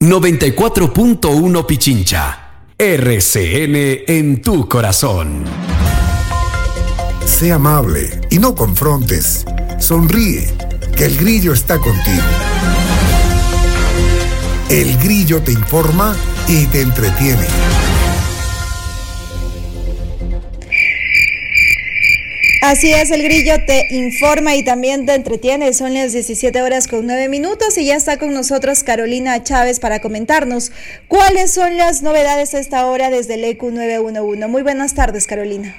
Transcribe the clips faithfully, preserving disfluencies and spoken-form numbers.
noventa y cuatro punto uno Pichincha. R C N en tu corazón. Sé amable y no confrontes. Sonríe, que el grillo está contigo. El grillo te informa y te entretiene. Así es, el grillo te informa y también te entretiene. Son las diecisiete horas con nueve minutos y ya está con nosotros Carolina Chávez para comentarnos cuáles son las novedades a esta hora desde el E Q nueve uno uno. Muy buenas tardes, Carolina.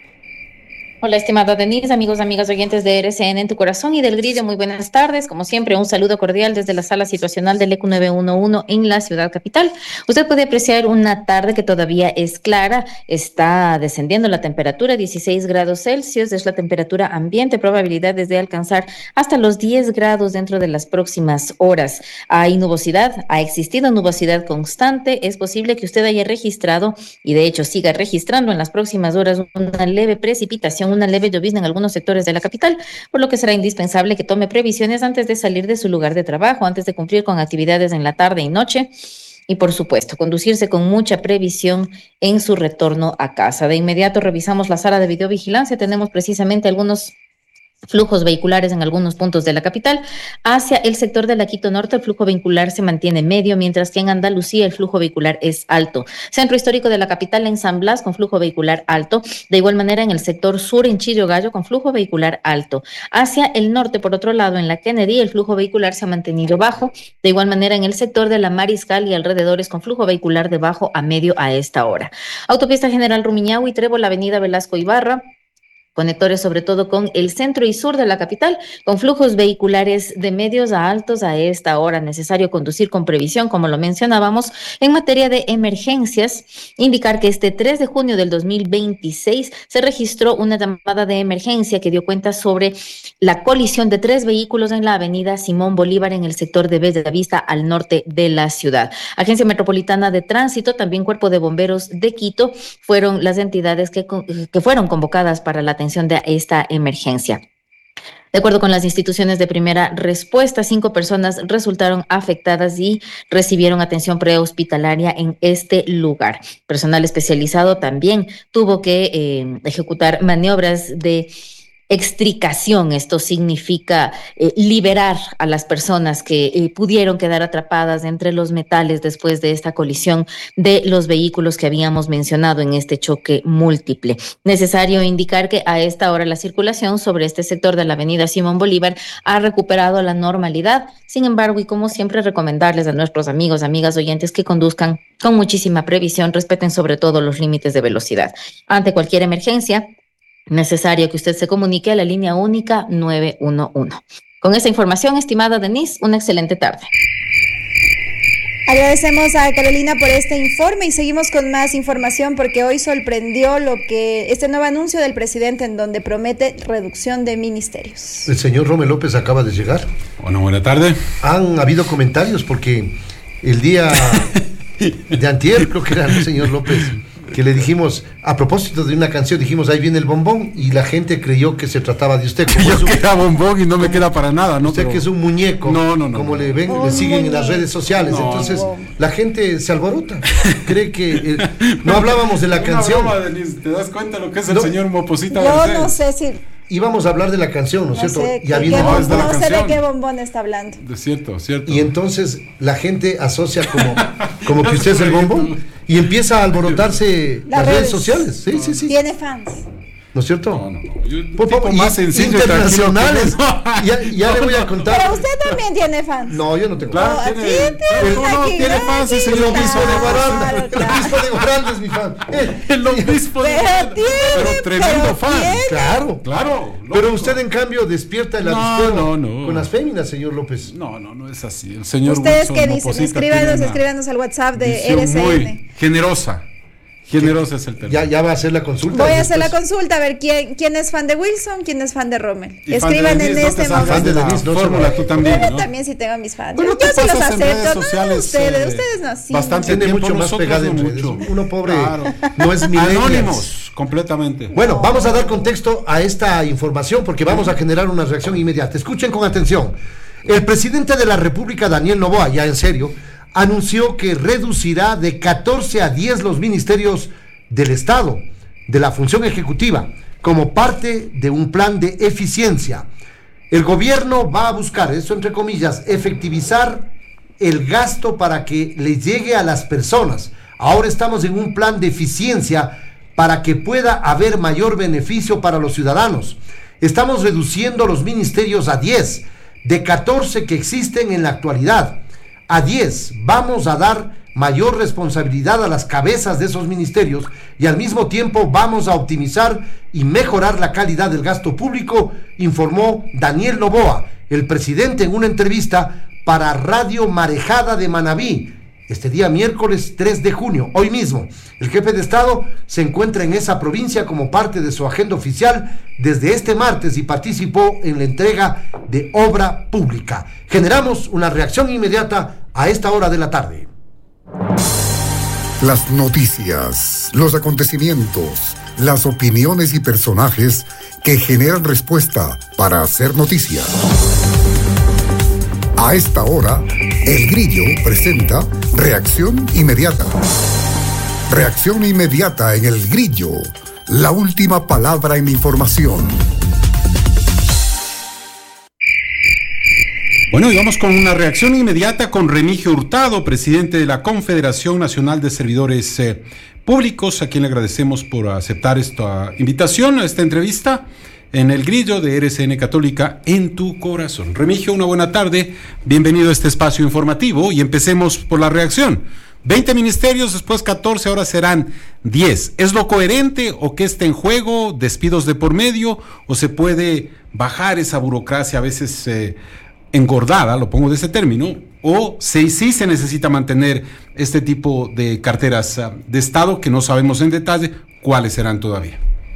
Hola, estimada Denise, amigos, amigas oyentes de R C N en tu corazón y del grillo, muy buenas tardes. Como siempre, un saludo cordial desde la sala situacional del E Q nueve uno uno en la ciudad capital. Usted puede apreciar una tarde que todavía es clara, está descendiendo la temperatura, dieciséis grados Celsius, es la temperatura ambiente, probabilidades de alcanzar hasta los diez grados dentro de las próximas horas. Hay nubosidad, ha existido nubosidad constante, es posible que usted haya registrado y de hecho siga registrando en las próximas horas una leve precipitación, una leve llovizna en algunos sectores de la capital, por lo que será indispensable que tome previsiones antes de salir de su lugar de trabajo, antes de cumplir con actividades en la tarde y noche y, por supuesto, conducirse con mucha previsión en su retorno a casa. De inmediato revisamos la sala de videovigilancia, tenemos precisamente algunos flujos vehiculares en algunos puntos de la capital. Hacia el sector de la Quito Norte, el flujo vehicular se mantiene medio, mientras que en Andalucía el flujo vehicular es alto. Centro histórico de la capital en San Blas con flujo vehicular alto. De igual manera en el sector sur en Chillo Gallo con flujo vehicular alto. Hacia el norte, por otro lado, en la Kennedy, el flujo vehicular se ha mantenido bajo. De igual manera en el sector de la Mariscal y alrededores con flujo vehicular de bajo a medio a esta hora. Autopista General Rumiñahui, Trébol, Avenida Velasco Ibarra, conectores sobre todo con el centro y sur de la capital, con flujos vehiculares de medios a altos a esta hora. Necesario conducir con previsión, como lo mencionábamos. En materia de emergencias, indicar que este tres de junio del dos mil veintiséis se registró una llamada de emergencia que dio cuenta sobre la colisión de tres vehículos en la avenida Simón Bolívar en el sector de Bellavista al norte de la ciudad. Agencia Metropolitana de Tránsito, también Cuerpo de Bomberos de Quito, fueron las entidades que, que fueron convocadas para la atención de esta emergencia. De acuerdo con las instituciones de primera respuesta, cinco personas resultaron afectadas y recibieron atención prehospitalaria en este lugar. Personal especializado también tuvo que eh, ejecutar maniobras de extricación. Esto significa eh, liberar a las personas que eh, pudieron quedar atrapadas entre los metales después de esta colisión de los vehículos que habíamos mencionado en este choque múltiple. Necesario indicar que a esta hora la circulación sobre este sector de la avenida Simón Bolívar ha recuperado la normalidad. Sin embargo, y como siempre, recomendarles a nuestros amigos, amigas oyentes que conduzcan con muchísima previsión, respeten sobre todo los límites de velocidad. Ante cualquier emergencia, necesario que usted se comunique a la línea única nueve uno uno. Con esta información, estimada Denise, una excelente tarde. Agradecemos a Carolina por este informe y seguimos con más información porque hoy sorprendió lo que este nuevo anuncio del presidente en donde promete reducción de ministerios. El señor Rommel López acaba de llegar. Bueno, buena tarde. Han habido comentarios porque el día de antier, creo que era el señor López, que le dijimos, a propósito de una canción, dijimos, ahí viene el bombón, y la gente creyó que se trataba de usted. Como Yo es un, que era bombón y no me queda para nada, ¿no? Usted Pero... que es un muñeco, no, no, no, como no. le ven, un le siguen muñeco. en las redes sociales, No, entonces no. la gente se alborota, cree que eh, no hablábamos de la Una canción. broma, Denise, ¿te das cuenta lo que es el No. señor Moposita Yo Garcés? no sé si... Íbamos a hablar de la canción, ¿no es No cierto? sé, Ya qué- viene qué No, bom- es de la no sé de canción. qué bombón está hablando. De cierto, cierto. Y entonces la gente asocia como, como que usted es el bombón y empieza a alborotarse Las las redes redes. sociales. Sí, sí, sí. Tiene fans. ¿No es cierto? No, no, no. Yo, un Por tipo favor, más y- sencillo y internacionales. tranquilo que- Ya, ya le voy a contar. Pero usted también tiene fans. No, yo no tengo. Claro, Oh, tiene, sí, tiene, ¿cómo no? aquí, Tiene aquí, fans ese El señor obispo de Claro, Guaranda. claro, El claro. obispo de Guaranda es mi fan. Eh, El obispo de Pero Guaranda. tiene, Pero tremendo pero fan. tiene. Claro. Claro. Pero lógico. usted, en cambio, despierta el No, avispero no, no. con las féminas, señor López. No, no, no es así. El señor ¿Ustedes Wilson qué dicen? Moposita Escríbanos, tiene una escríbanos al WhatsApp de visión R C N. muy generosa. Generosa es el término. Ya, ya va a hacer la consulta. Voy a hacer la después. consulta a ver quién, quién es fan de Wilson, quién es fan de Rommel. Y fan de Escriban en Denise, no este te salgas Fan de de la Denise, no se fórmula, vaya. tú también, Yo ¿no? también sí tengo mis fans. Bueno, Yo tú sí los pasas en redes acepto. No, sociales, ustedes, eh, ustedes no. Sí, bastante Tiene tiempo, mucho más nosotros pegada no en redes. mucho. Uno pobre Claro. no es millennials. Anónimos, completamente. Bueno, vamos a dar contexto a esta información porque vamos a generar una reacción inmediata. Escuchen con atención. El presidente de la República, Daniel Noboa, ya en serio, anunció que reducirá de catorce a diez los ministerios del Estado, de la función ejecutiva, como parte de un plan de eficiencia. El gobierno va a buscar, eso entre comillas, efectivizar el gasto para que le llegue a las personas. Ahora estamos en un plan de eficiencia para que pueda haber mayor beneficio para los ciudadanos. Estamos reduciendo los ministerios a diez, de catorce que existen en la actualidad. A diez, vamos a dar mayor responsabilidad a las cabezas de esos ministerios y al mismo tiempo vamos a optimizar y mejorar la calidad del gasto público, informó Daniel Noboa, el presidente, en una entrevista para Radio Marejada de Manabí, este día miércoles tres de junio, hoy mismo. El jefe de Estado se encuentra en esa provincia como parte de su agenda oficial desde este martes y participó en la entrega de obra pública. Generamos una reacción inmediata a esta hora de la tarde. Las noticias, los acontecimientos, las opiniones y personajes que generan respuesta para hacer noticia. A esta hora, El Grillo presenta Reacción Inmediata. Reacción Inmediata en El Grillo, la última palabra en información. Bueno, y vamos con una reacción inmediata con Remigio Hurtado, presidente de la Confederación Nacional de Servidores eh, Públicos, a quien le agradecemos por aceptar esta invitación a esta entrevista en El Grillo de R C N Católica en tu corazón. Remigio, una buena tarde, bienvenido a este espacio informativo y empecemos por la reacción. veinte ministerios, después catorce, ahora serán diez. ¿Es lo coherente o qué está en juego? ¿Despidos de por medio? ¿O se puede bajar esa burocracia a veces eh, engordada, lo pongo de ese término? ¿O sí, sí se necesita mantener este tipo de carteras uh, de Estado que no sabemos en detalle cuáles serán todavía?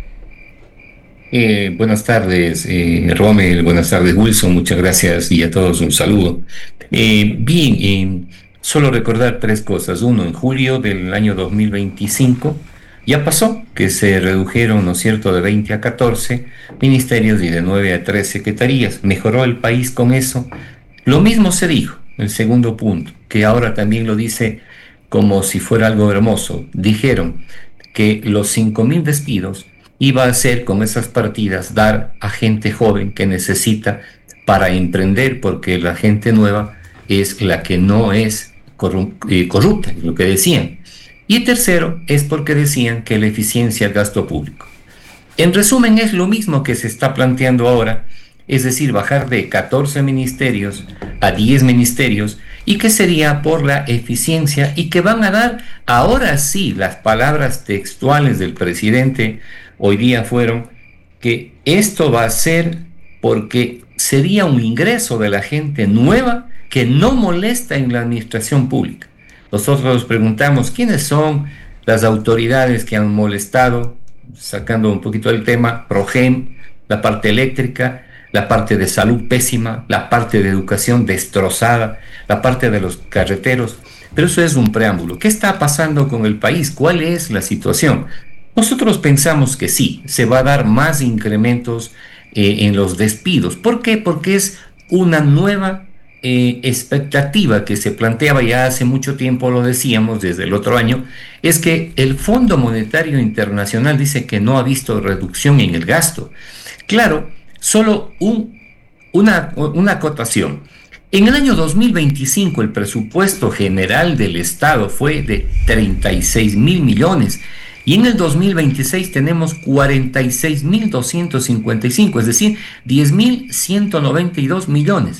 Eh, buenas tardes, eh, Rommel, buenas tardes, Wilson, muchas gracias y a todos un saludo. Eh, bien, eh, solo recordar tres cosas. Uno, en julio del año dos mil veinticinco ya pasó que se redujeron, ¿no es cierto?, de veinte a catorce ministerios y de nueve a tres secretarías. Mejoró el país con eso. Lo mismo se dijo, el segundo punto, que ahora también lo dice como si fuera algo hermoso. Dijeron que los cinco mil despidos iba a ser con esas partidas dar a gente joven que necesita para emprender, porque la gente nueva es la que no es corru- eh, corrupta, es lo que decían. Y tercero, es porque decían que la eficiencia del gasto público. En resumen, es lo mismo que se está planteando ahora, es decir, bajar de catorce ministerios a diez ministerios, y que sería por la eficiencia, y que van a dar, ahora sí, las palabras textuales del presidente hoy día fueron que esto va a ser porque sería un ingreso de la gente nueva que no molesta en la administración pública. Nosotros nos preguntamos quiénes son las autoridades que han molestado, sacando un poquito del tema, Progem, la parte eléctrica, la parte de salud pésima, la parte de educación destrozada, la parte de los carreteros. Pero eso es un preámbulo. ¿Qué está pasando con el país? ¿Cuál es la situación? Nosotros pensamos que sí, se va a dar más incrementos eh, en los despidos. ¿Por qué? Porque es una nueva eh, expectativa que se planteaba ya hace mucho tiempo, lo decíamos desde el otro año, es que el Fondo Monetario Internacional dice que no ha visto reducción en el gasto. Claro, solo un, una, una acotación. En el año dos mil veinticinco el presupuesto general del Estado fue de treinta y seis mil millones. Y en el dos mil veintiséis tenemos cuarenta y seis mil doscientos cincuenta y cinco, es decir, diez mil ciento noventa y dos millones.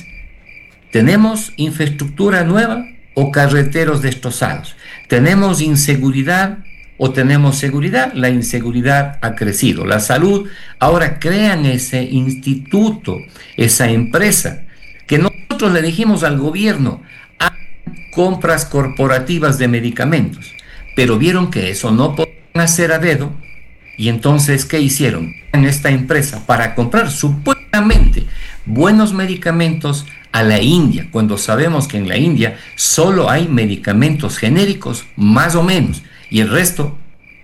¿Tenemos infraestructura nueva o carreteros destrozados? ¿Tenemos inseguridad o tenemos seguridad? La inseguridad ha crecido. La salud, ahora crean ese instituto, esa empresa, que nosotros le dijimos al gobierno, hagan compras corporativas de medicamentos, pero vieron que eso no podía hacer a dedo, y entonces, ¿qué hicieron? En esta empresa para comprar supuestamente buenos medicamentos a la India, cuando sabemos que en la India solo hay medicamentos genéricos, más o menos, y el resto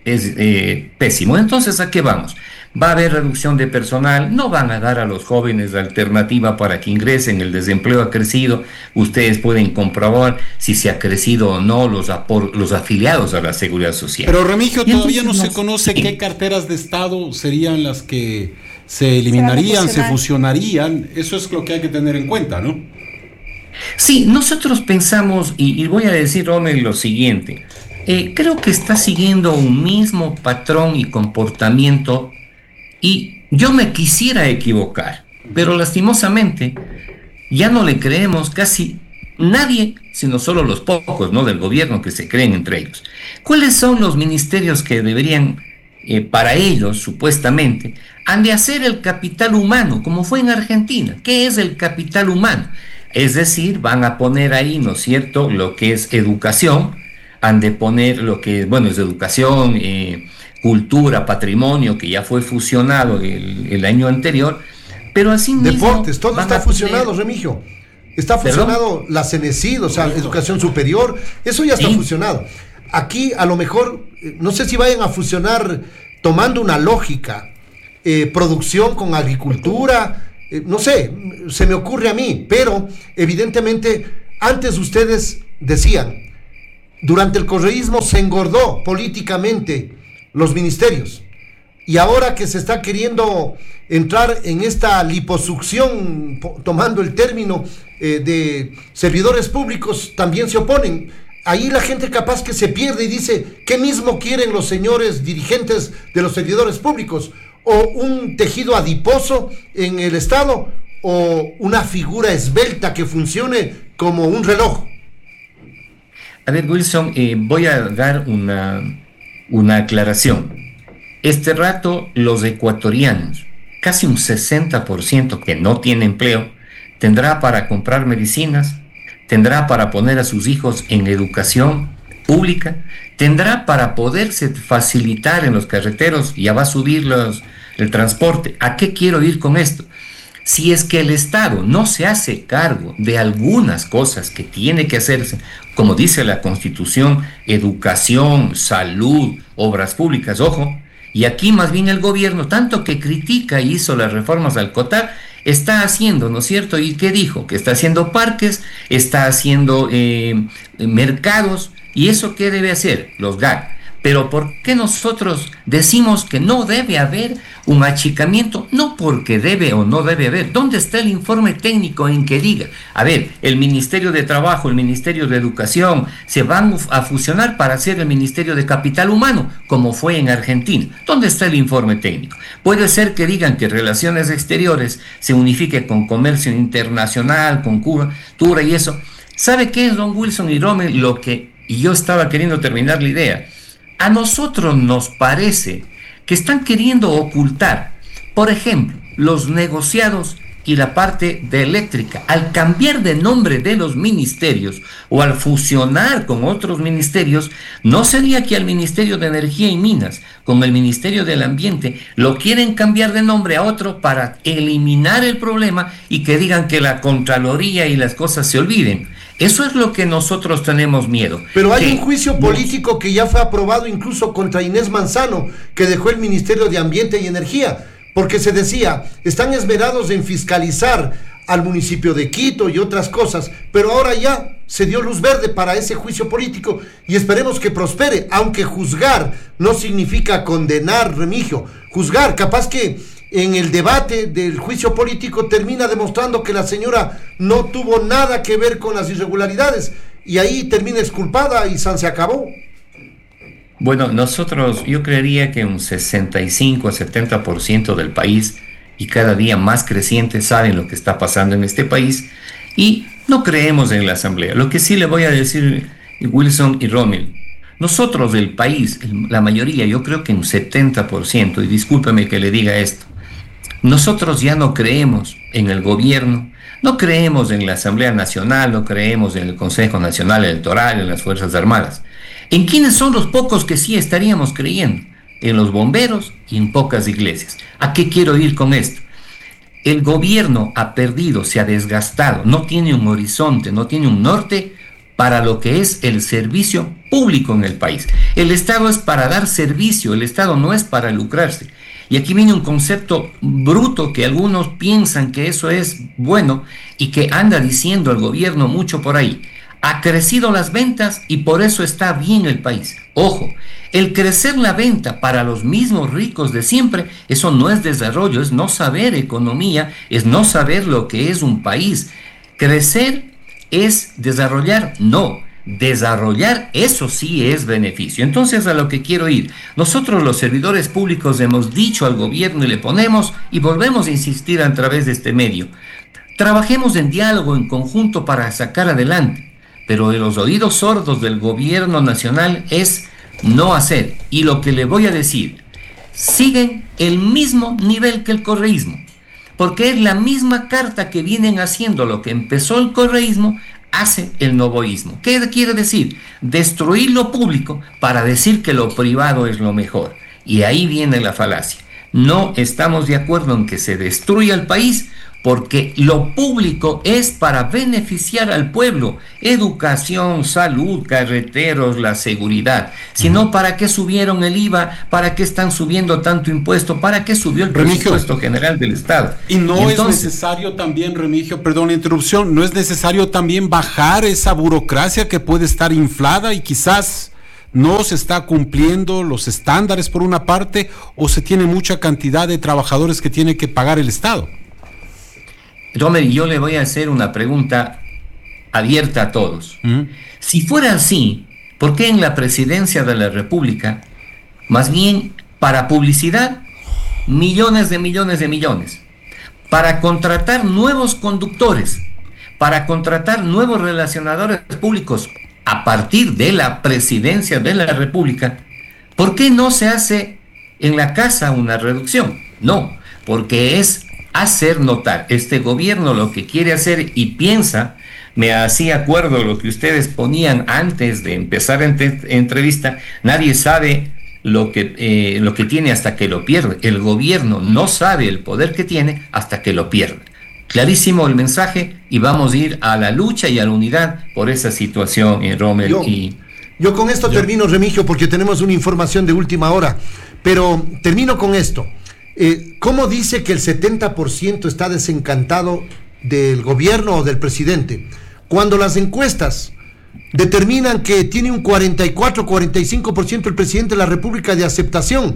es eh, pésimo. Entonces, ¿a qué vamos? Va a haber reducción de personal, no van a dar a los jóvenes la alternativa para que ingresen, el desempleo ha crecido, ustedes pueden comprobar si se ha crecido o no los, apor- los afiliados a la Seguridad Social. Pero Remigio, todavía no entonces, se conoce qué carteras de Estado serían las que se eliminarían, se fusionarían, eso es lo que hay que tener en cuenta, ¿no? Sí, nosotros pensamos, y, y voy a decir, Rommel, lo siguiente, eh, creo que está siguiendo un mismo patrón y comportamiento. Y yo me quisiera equivocar, pero lastimosamente ya no le creemos casi nadie, sino solo los pocos, ¿no?, del gobierno que se creen entre ellos. ¿Cuáles son los ministerios que deberían, eh, para ellos, supuestamente, han de hacer el capital humano, como fue en Argentina? ¿Qué es el capital humano? Es decir, van a poner ahí, ¿no es cierto?, lo que es educación, han de poner lo que, bueno, es educación, eh, cultura, patrimonio, que ya fue fusionado el, el año anterior, pero así mismo... Deportes, todo está fusionado, tener... Remigio. Está fusionado ¿Perdón? La CENESID, o sea, la educación superior, eso ya está ¿Sí? fusionado. Aquí, a lo mejor, no sé si vayan a fusionar tomando una lógica, eh, producción con agricultura, eh, no sé, se me ocurre a mí, pero evidentemente, antes ustedes decían, durante el correísmo se engordó políticamente los ministerios, y ahora que se está queriendo entrar en esta liposucción, tomando el término eh, de servidores públicos, también se oponen. Ahí la gente capaz que se pierde y dice, ¿qué mismo quieren los señores dirigentes de los servidores públicos? ¿O un tejido adiposo en el Estado? ¿O una figura esbelta que funcione como un reloj? A ver, Wilson, eh, voy a dar una... una aclaración. Este rato los ecuatorianos, casi un sesenta por ciento que no tiene empleo, tendrá para comprar medicinas, tendrá para poner a sus hijos en educación pública, tendrá para poderse facilitar en los carreteros, ya va a subir los, el transporte. ¿A qué quiero ir con esto? Si es que el Estado no se hace cargo de algunas cosas que tiene que hacerse, como dice la Constitución, educación, salud, obras públicas, ojo, y aquí más bien el gobierno, tanto que critica y hizo las reformas al COTAR, está haciendo, ¿no es cierto? ¿Y qué dijo? Que está haciendo parques, está haciendo eh, mercados, ¿y eso qué debe hacer? Los G A C. Pero ¿por qué nosotros decimos que no debe haber un achicamiento? No porque debe o no debe haber. ¿Dónde está el informe técnico en que diga, a ver, el Ministerio de Trabajo, el Ministerio de Educación, se van a fusionar para hacer el Ministerio de Capital Humano, como fue en Argentina? ¿Dónde está el informe técnico? Puede ser que digan que Relaciones Exteriores se unifique con Comercio Internacional, con Cultura y eso. ¿Sabe qué es, don Wilson y Rommel? Lo que, y yo estaba queriendo terminar la idea, a nosotros nos parece que están queriendo ocultar, por ejemplo, los negociados y la parte de eléctrica. Al cambiar de nombre de los ministerios o al fusionar con otros ministerios, no sería que al Ministerio de Energía y Minas con el Ministerio del Ambiente lo quieren cambiar de nombre a otro para eliminar el problema y que digan que la Contraloría y las cosas se olviden. Eso es lo que nosotros tenemos miedo. Pero hay un juicio político que ya fue aprobado incluso contra Inés Manzano, que dejó el Ministerio de Ambiente y Energía, porque se decía, están esmerados en fiscalizar al municipio de Quito y otras cosas, pero ahora ya se dio luz verde para ese juicio político y esperemos que prospere, aunque juzgar no significa condenar, Remigio. Juzgar, capaz que en el debate del juicio político termina demostrando que la señora no tuvo nada que ver con las irregularidades y ahí termina exculpada y San se acabó. Bueno, nosotros, yo creería que un sesenta y cinco a setenta por ciento del país y cada día más creciente saben lo que está pasando en este país y no creemos en la Asamblea. Lo que sí le voy a decir, Wilson y Rommel, nosotros del país, la mayoría, yo creo que un setenta por ciento, y discúlpeme que le diga esto, nosotros ya no creemos en el gobierno, no creemos en la Asamblea Nacional, no creemos en el Consejo Nacional Electoral, en las Fuerzas Armadas. ¿En quiénes son los pocos que sí estaríamos creyendo? En los bomberos y en pocas iglesias. ¿A qué quiero ir con esto? El gobierno ha perdido, se ha desgastado, no tiene un horizonte, no tiene un norte para lo que es el servicio público en el país. El Estado es para dar servicio, el Estado no es para lucrarse. Y aquí viene un concepto bruto que algunos piensan que eso es bueno y que anda diciendo el gobierno mucho por ahí. Ha crecido las ventas y por eso está bien el país. Ojo, el crecer la venta para los mismos ricos de siempre, eso no es desarrollo, es no saber economía, es no saber lo que es un país. Crecer es desarrollar, no. Desarrollar, eso sí es beneficio. Entonces, a lo que quiero ir, nosotros los servidores públicos hemos dicho al gobierno y le ponemos y volvemos a insistir a través de este medio. Trabajemos en diálogo, en conjunto para sacar adelante. Pero de los oídos sordos del gobierno nacional es no hacer. Y lo que le voy a decir, siguen el mismo nivel que el correísmo, porque es la misma carta que vienen haciendo lo que empezó el correísmo, hace el novoísmo. ¿Qué quiere decir? Destruir lo público para decir que lo privado es lo mejor. Y ahí viene la falacia. No estamos de acuerdo en que se destruya el país, porque lo público es para beneficiar al pueblo, educación, salud, carreteros, la seguridad. Si no, ¿para qué subieron el I V A? ¿Para qué están subiendo tanto impuesto? ¿Para qué subió el presupuesto general del Estado? Y no y entonces, es necesario también, Remigio, perdón la interrupción, no es necesario también bajar esa burocracia que puede estar inflada y quizás no se está cumpliendo los estándares por una parte, o se tiene mucha cantidad de trabajadores que tiene que pagar el Estado. Romer, yo le voy a hacer una pregunta abierta a todos. ¿Mm? Si fuera así, ¿por qué en la presidencia de la República, más bien para publicidad, millones de millones de millones? Para contratar nuevos conductores, para contratar nuevos relacionadores públicos a partir de la presidencia de la República, ¿por qué no se hace en la casa una reducción? No, porque es hacer notar. Este gobierno lo que quiere hacer y piensa, me hacía acuerdo lo que ustedes ponían antes de empezar la entrevista, nadie sabe lo que, eh, lo que tiene hasta que lo pierde. El gobierno no sabe el poder que tiene hasta que lo pierde. Clarísimo el mensaje y vamos a ir a la lucha y a la unidad por esa situación en Rommel. Yo, y yo con esto yo. termino, Remigio, porque tenemos una información de última hora, pero termino con esto. Eh, ¿Cómo dice que el setenta por ciento está desencantado del gobierno o del presidente? Cuando las encuestas determinan que tiene un cuarenta y cuatro, cuarenta y cinco por ciento el presidente de la República de aceptación,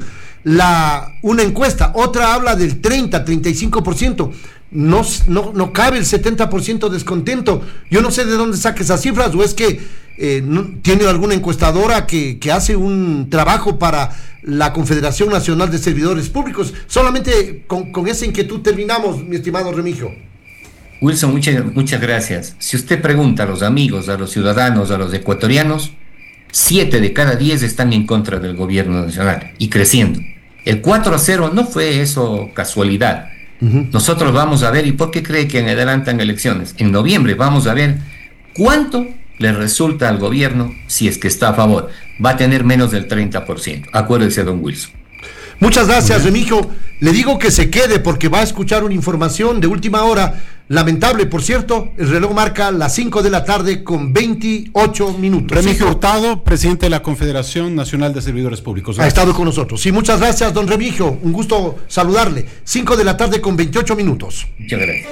la, una encuesta, otra habla del treinta, treinta y cinco por ciento, no, no, no cabe el setenta por ciento descontento. Yo no sé de dónde saque esas cifras, o es que eh, no, tiene alguna encuestadora que, que hace un trabajo para la Confederación Nacional de Servidores Públicos. Solamente con, con esa inquietud terminamos, mi estimado Remigio. Wilson, muchas, muchas gracias. Si usted pregunta a los amigos, a los ciudadanos, a los ecuatorianos, siete de cada diez están en contra del gobierno nacional y creciendo. El cuatro a cero no fue eso casualidad. Uh-huh. Nosotros vamos a ver, ¿y por qué cree que adelantan elecciones? En noviembre vamos a ver cuánto le resulta al gobierno si es que está a favor. Va a tener menos del treinta por ciento. Acuérdese, don Wilson. Muchas gracias, Remigio. Le digo que se quede porque va a escuchar una información de última hora. Lamentable, por cierto, el reloj marca las cinco de la tarde con veintiocho minutos. Remigio Hurtado, presidente de la Confederación Nacional de Servidores Públicos. Gracias. Ha estado con nosotros. Sí, muchas gracias, don Remigio. Un gusto saludarle. cinco de la tarde con veintiocho minutos. Muchas gracias.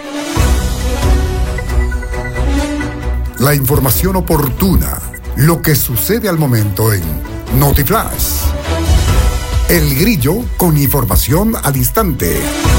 La información oportuna, lo que sucede al momento en Notiflash. El Grillo con información al instante.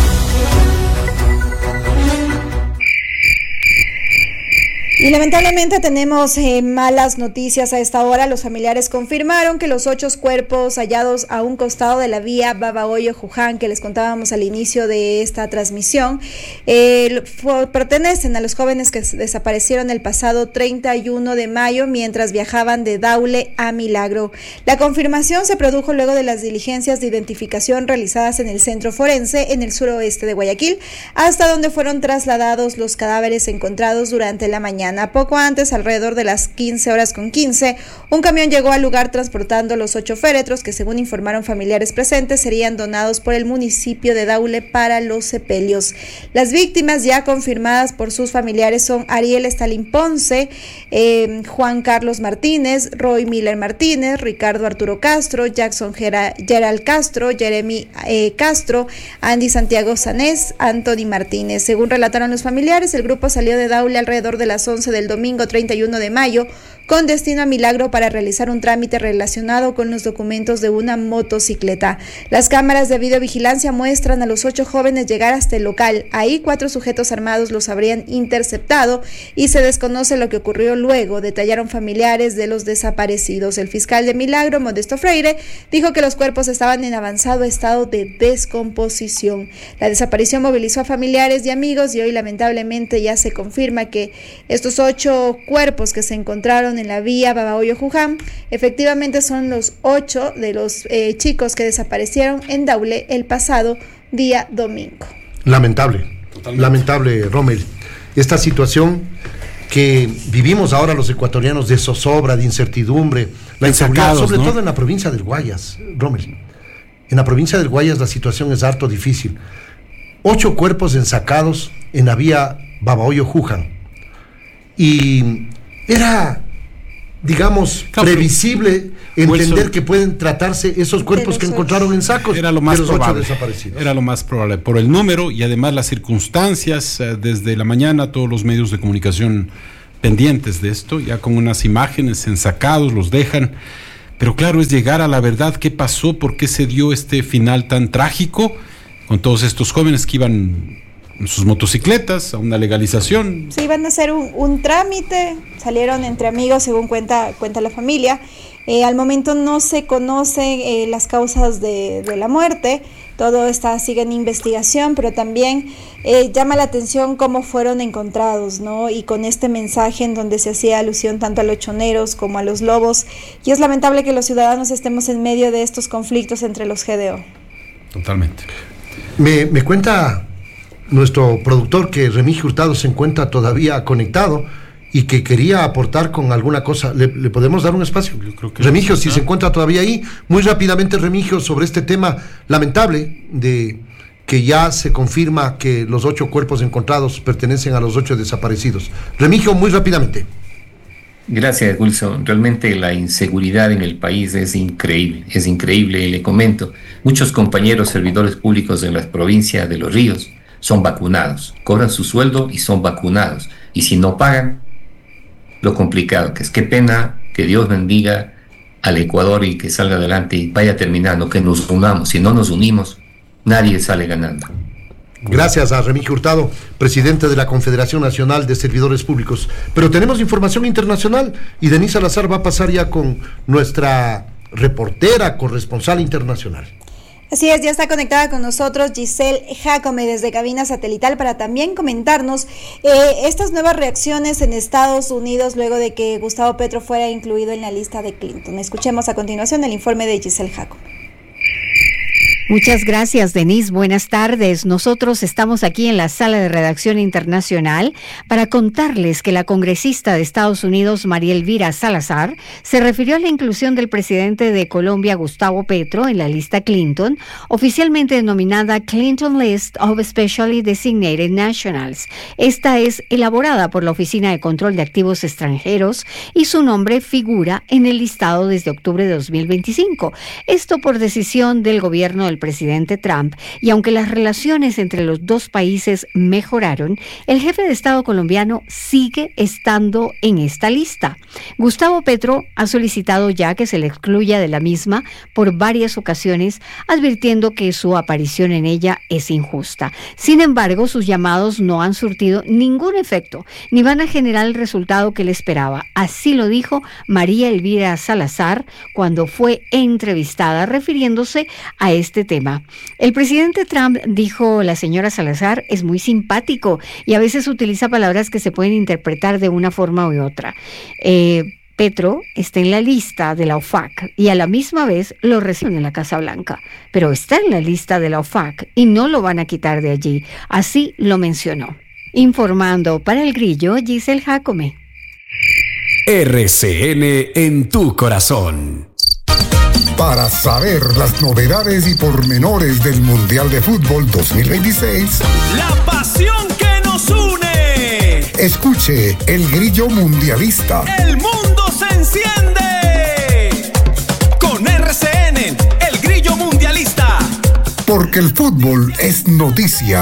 Y lamentablemente tenemos eh, malas noticias a esta hora. Los familiares confirmaron que los ocho cuerpos hallados a un costado de la vía Babahoyo-Juján, que les contábamos al inicio de esta transmisión, eh, fue, pertenecen a los jóvenes que desaparecieron el pasado treinta y uno de mayo mientras viajaban de Daule a Milagro. La confirmación se produjo luego de las diligencias de identificación realizadas en el centro forense en el suroeste de Guayaquil, hasta donde fueron trasladados los cadáveres encontrados durante la mañana mañana. Poco antes, alrededor de las quince horas con quince, un camión llegó al lugar transportando los ocho féretros que, según informaron familiares presentes, serían donados por el municipio de Daule para los sepelios. Las víctimas ya confirmadas por sus familiares son Ariel Stalin Ponce, eh, Juan Carlos Martínez, Roy Miller Martínez, Ricardo Arturo Castro, Jackson Gera, Gerald Castro, Jeremy eh, Castro, Andy Santiago Sanés, Anthony Martínez. Según relataron los familiares, el grupo salió de Daule alrededor de las once del domingo treinta y uno de mayo con destino a Milagro para realizar un trámite relacionado con los documentos de una motocicleta. Las cámaras de videovigilancia muestran a los ocho jóvenes llegar hasta el local. Ahí cuatro sujetos armados los habrían interceptado y se desconoce lo que ocurrió luego, detallaron familiares de los desaparecidos. El fiscal de Milagro, Modesto Freire, dijo que los cuerpos estaban en avanzado estado de descomposición. La desaparición movilizó a familiares y amigos y hoy lamentablemente ya se confirma que estos ocho cuerpos que se encontraron en la vía Babahoyo-Juján efectivamente son los ocho de los eh, chicos que desaparecieron en Daule el pasado día domingo. Lamentable, Totalmente. lamentable, Rommel. Esta situación que vivimos ahora los ecuatorianos de zozobra, de incertidumbre, la inseguridad, sobre ¿no? todo en la provincia del Guayas, Rommel. En la provincia del Guayas la situación es harto difícil. Ocho cuerpos ensacados en la vía Babahoyo-Juján. Y era, digamos, claro, previsible entender que pueden tratarse esos cuerpos que encontraron en sacos. Era lo más probable. Era lo más probable por el número y además las circunstancias. Desde la mañana todos los medios de comunicación pendientes de esto, ya con unas imágenes ensacados, los dejan. Pero claro, es llegar a la verdad. ¿Qué pasó? ¿Por qué se dio este final tan trágico con todos estos jóvenes que iban en sus motocicletas a una legalización? Sí, iban a hacer un, un trámite, salieron entre amigos, según cuenta, cuenta la familia. Eh, al momento no se conocen eh, las causas de, de la muerte, todo está sigue en investigación, pero también eh, llama la atención cómo fueron encontrados, ¿no? Y con este mensaje en donde se hacía alusión tanto a los choneros como a los lobos, y es lamentable que los ciudadanos estemos en medio de estos conflictos entre los G D O. Totalmente. Me, me cuenta nuestro productor que Remigio Hurtado se encuentra todavía conectado y que quería aportar con alguna cosa. ¿Le, le podemos dar un espacio? Yo creo que Remigio, si se encuentra todavía ahí, muy rápidamente, Remigio, sobre este tema lamentable de que ya se confirma que los ocho cuerpos encontrados pertenecen a los ocho desaparecidos. Remigio, muy rápidamente. Gracias, Wilson. Realmente la inseguridad en el país es increíble, es increíble, y le comento, muchos compañeros servidores públicos en las provincias de Los Ríos son vacunados, cobran su sueldo y son vacunados, y si no pagan, lo complicado que es. Qué pena, que Dios bendiga al Ecuador y que salga adelante y vaya terminando, que nos unamos. Si no nos unimos, nadie sale ganando. Gracias a Remigio Hurtado, presidente de la Confederación Nacional de Servidores Públicos. Pero tenemos información internacional y Denise Salazar va a pasar ya con nuestra reportera corresponsal internacional. Así es, ya está conectada con nosotros Giselle Jacome desde cabina satelital para también comentarnos eh, estas nuevas reacciones en Estados Unidos luego de que Gustavo Petro fuera incluido en la lista de Clinton. Escuchemos a continuación el informe de Giselle Jacome. Muchas gracias, Denise. Buenas tardes. Nosotros estamos aquí en la sala de redacción internacional para contarles que la congresista de Estados Unidos, María Elvira Salazar, se refirió a la inclusión del presidente de Colombia, Gustavo Petro, en la lista Clinton, oficialmente denominada Clinton List of Specially Designated Nationals. Esta es elaborada por la Oficina de Control de Activos Extranjeros y su nombre figura en el listado desde octubre de dos mil veinticinco. Esto por decisión del gobierno del presidente Trump, y aunque las relaciones entre los dos países mejoraron, el jefe de Estado colombiano sigue estando en esta lista. Gustavo Petro ha solicitado ya que se le excluya de la misma por varias ocasiones, advirtiendo que su aparición en ella es injusta. Sin embargo, sus llamados no han surtido ningún efecto, ni van a generar el resultado que él esperaba. Así lo dijo María Elvira Salazar cuando fue entrevistada, refiriéndose a este tema. El presidente Trump, dijo la señora Salazar, es muy simpático y a veces utiliza palabras que se pueden interpretar de una forma u otra. Eh, Petro está en la lista de la O F A C y a la misma vez lo reciben en la Casa Blanca, pero está en la lista de la O F A C y no lo van a quitar de allí. Así lo mencionó. Informando para El Grillo, Giselle Jacome. R C N en tu corazón. Para saber las novedades y pormenores del Mundial de Fútbol dos mil veintiséis, la pasión que nos une. Escuche El Grillo Mundialista. El mundo se enciende con R C N, El Grillo Mundialista. Porque el fútbol es noticia.